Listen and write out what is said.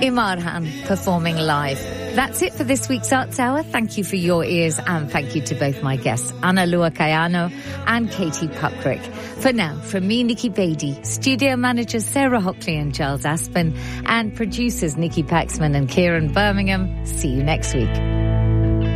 Imarhan performing live. That's it for this week's Arts Hour. Thank you for your ears and thank you to both my guests, Ana Lua Kayano and Katie Puckrick. For now, from me, Nikki Beatty, studio managers Sarah Hockley and Giles Aspen, and producers Nikki Paxman and Kieran Birmingham. See you next week.